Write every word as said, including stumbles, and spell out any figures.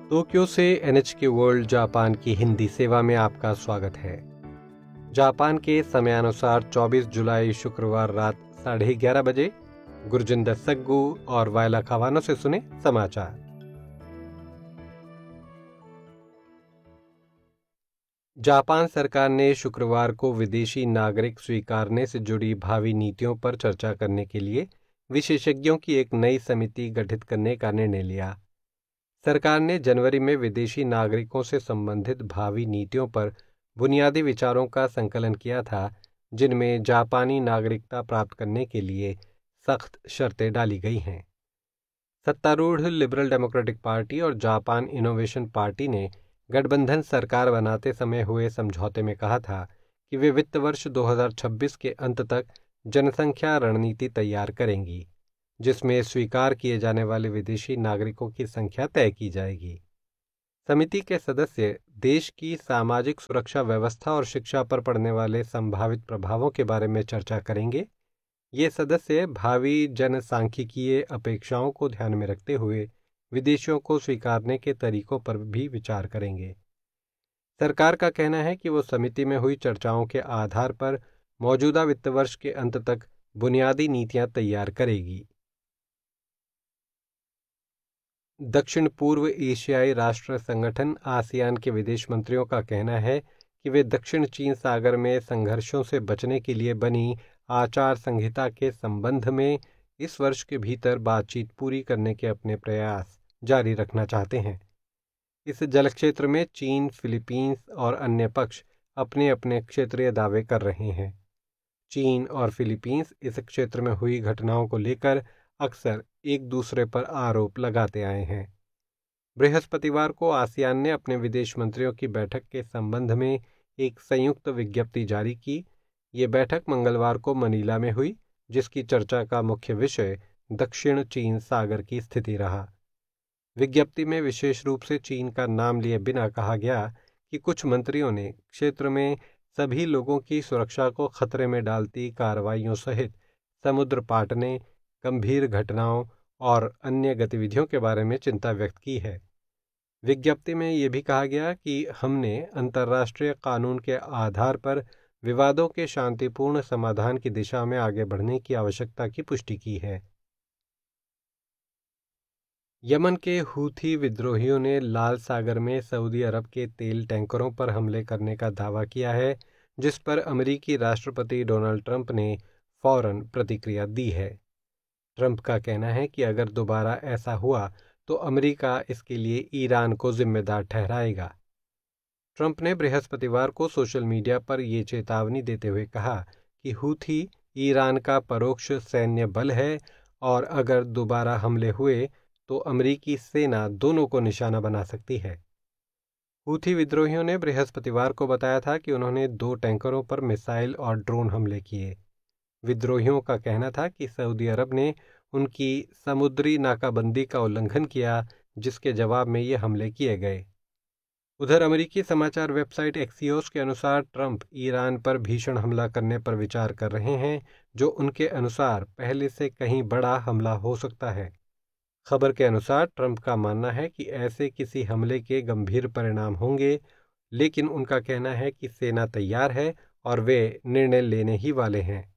Tokyo से N H के world Japan की हिंदी सेवा में आपका स्वागत है। जापान के समयानुसार चौबीस जुलाई शुक्रवार रात साढ़े ग्यारह बजे गुरजिंदर सग्गू और वायला खवानो से सुने समाचार। जापान सरकार ने शुक्रवार को विदेशी नागरिक स्वीकारने से जुड़ी भावी नीतियों पर चर्चा करने के लिए विशेषज्ञों की एक नई समिति गठित करने का निर्णय लिया। सरकार ने जनवरी में विदेशी नागरिकों से संबंधित भावी नीतियों पर बुनियादी विचारों का संकलन किया था, जिनमें जापानी नागरिकता प्राप्त करने के लिए सख्त शर्तें डाली गई हैं। सत्तारूढ़ लिबरल डेमोक्रेटिक पार्टी और जापान इनोवेशन पार्टी ने गठबंधन सरकार बनाते समय हुए समझौते में कहा था कि वे वित्त वर्ष दो हज़ार छब्बीस के अंत तक जनसंख्या रणनीति तैयार करेंगी, जिसमें स्वीकार किए जाने वाले विदेशी नागरिकों की संख्या तय की जाएगी। समिति के सदस्य देश की सामाजिक सुरक्षा व्यवस्था और शिक्षा पर पड़ने वाले संभावित प्रभावों के बारे में चर्चा करेंगे। ये सदस्य भावी जनसांख्यिकीय अपेक्षाओं को ध्यान में रखते हुए विदेशियों को स्वीकारने के तरीकों पर भी विचार करेंगे। सरकार का कहना है कि वो समिति में हुई चर्चाओं के आधार पर मौजूदा वित्त वर्ष के अंत तक बुनियादी नीतियां तैयार करेगी। दक्षिण पूर्व एशियाई राष्ट्र संगठन आसियान के विदेश मंत्रियों का कहना है कि वे दक्षिण चीन सागर में संघर्षों से बचने के लिए बनी आचार संहिता के संबंध में इस वर्ष के भीतर बातचीत पूरी करने के अपने प्रयास जारी रखना चाहते हैं। इस जलक्षेत्र में चीन, फिलीपींस और अन्य पक्ष अपने अपने क्षेत्रीय दावे कर रहे हैं। चीन और फिलीपींस इस क्षेत्र में हुई घटनाओं को लेकर अक्सर एक दूसरे पर आरोप लगाते आए हैं। बृहस्पतिवार को आसियान ने अपने विदेश मंत्रियों की बैठक के संबंध में एक संयुक्त विज्ञप्ति जारी की। ये बैठक मंगलवार को मनीला में हुई, जिसकी चर्चा का मुख्य विषय दक्षिण चीन सागर की स्थिति रहा। विज्ञप्ति में विशेष रूप से चीन का नाम लिए बिना कहा गया कि कुछ मंत्रियों ने क्षेत्र में सभी लोगों की सुरक्षा को खतरे में डालती कार्रवाइयों सहित समुद्र पाटने, गंभीर घटनाओं और अन्य गतिविधियों के बारे में चिंता व्यक्त की है। विज्ञप्ति में यह भी कहा गया कि हमने अंतर्राष्ट्रीय कानून के आधार पर विवादों के शांतिपूर्ण समाधान की दिशा में आगे बढ़ने की आवश्यकता की पुष्टि की है। यमन के हूथी विद्रोहियों ने लाल सागर में सऊदी अरब के तेल टैंकरों पर हमले करने का दावा किया है, जिस पर अमेरिकी राष्ट्रपति डोनाल्ड ट्रंप ने फौरन प्रतिक्रिया दी है। ट्रंप का कहना है कि अगर दोबारा ऐसा हुआ तो अमेरिका इसके लिए ईरान को जिम्मेदार ठहराएगा। ट्रंप ने बृहस्पतिवार को सोशल मीडिया पर यह चेतावनी देते हुए कहा कि हूथी ईरान का परोक्ष सैन्य बल है और अगर दोबारा हमले हुए तो अमेरिकी सेना दोनों को निशाना बना सकती है। हूथी विद्रोहियों ने बृहस्पतिवार को बताया था कि उन्होंने दो टैंकरों पर मिसाइल और ड्रोन हमले किए। विद्रोहियों का कहना था कि सऊदी अरब ने उनकी समुद्री नाकाबंदी का उल्लंघन किया, जिसके जवाब में ये हमले किए गए। उधर अमेरिकी समाचार वेबसाइट एक्सियोस के अनुसार ट्रंप ईरान पर भीषण हमला करने पर विचार कर रहे हैं, जो उनके अनुसार पहले से कहीं बड़ा हमला हो सकता है। खबर के अनुसार ट्रंप का मानना है कि ऐसे किसी हमले के गंभीर परिणाम होंगे, लेकिन उनका कहना है कि सेना तैयार है और वे निर्णय लेने ही वाले हैं।